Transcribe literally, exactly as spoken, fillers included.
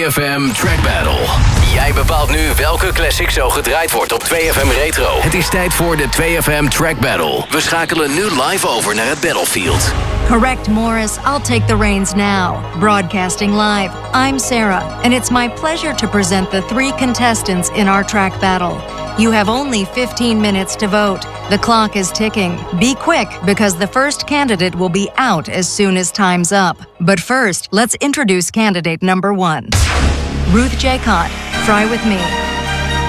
twee F M Track Battle. Jij bepaalt nu welke classic zo gedraaid wordt op twee F M Retro. Het is tijd voor de twee F M Track Battle. We schakelen nu live over naar het battlefield. Correct, Morris. I'll take the reins now. Broadcasting live, I'm Sarah, and it's my pleasure to present the three contestants in our track battle. You have only fifteen minutes to vote. The clock is ticking. Be quick, because the first candidate will be out as soon as time's up. But first, let's introduce candidate number one. Ruth Jacot, Fry With Me.